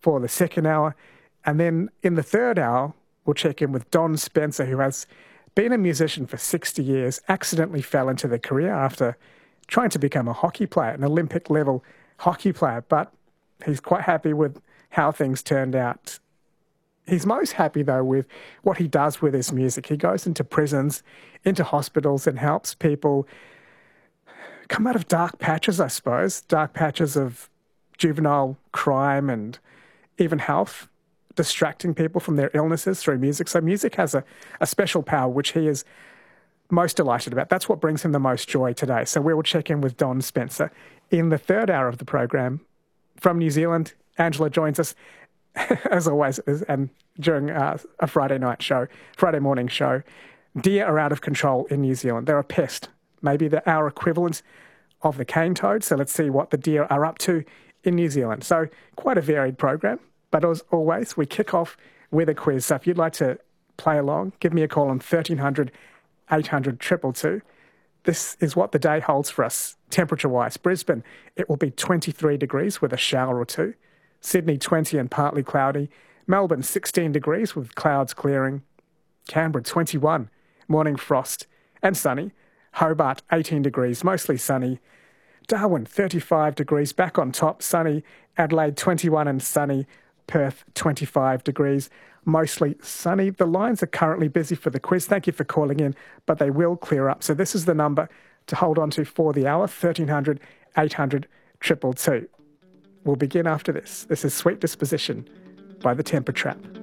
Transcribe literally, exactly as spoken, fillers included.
for the second hour. And then in the third hour, we'll check in with Don Spencer, who has been a musician for sixty years, accidentally fell into the career after trying to become a hockey player, an Olympic-level hockey player, but he's quite happy with how things turned out. He's most happy, though, with what he does with his music. He goes into prisons, into hospitals, and helps people come out of dark patches, I suppose, dark patches of juvenile crime and even health, distracting people from their illnesses through music. So music has a, a special power, which he is most delighted about. That's what brings him the most joy today. So we will check in with Don Spencer in the third hour of the program. From New Zealand, Angela joins us, as always, and during uh, a Friday night show, Friday morning show. Deer are out of control in New Zealand. They're a pest. Maybe they're our equivalent of the cane toad. So let's see what the deer are up to in New Zealand. So quite a varied program. But as always, we kick off with a quiz. So if you'd like to play along, give me a call on thirteen hundred, eight hundred, two two two. This is what the day holds for us, temperature-wise. Brisbane, it will be twenty-three degrees with a shower or two. Sydney, twenty and partly cloudy. Melbourne, sixteen degrees with clouds clearing. Canberra, twenty-one, morning frost and sunny. Hobart, eighteen degrees, mostly sunny. Darwin, thirty-five degrees, back on top, sunny. Adelaide, twenty-one and sunny. Perth, twenty-five degrees, mostly sunny. The lines are currently busy for the quiz. Thank you for calling in, but they will clear up. So this is the number to hold on to for the hour, thirteen hundred, eight hundred, two two two. We'll begin after this. This is Sweet Disposition by The Temper Trap.